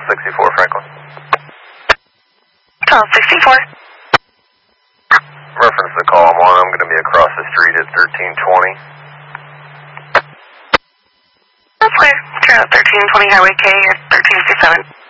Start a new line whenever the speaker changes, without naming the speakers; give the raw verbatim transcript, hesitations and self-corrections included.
sixty-four, Franklin.
twelve sixty-four.
Reference to column one, I'm going to be across the street at thirteen twenty.
That's clear. Turn out thirteen twenty Highway K at thirteen fifty-seven.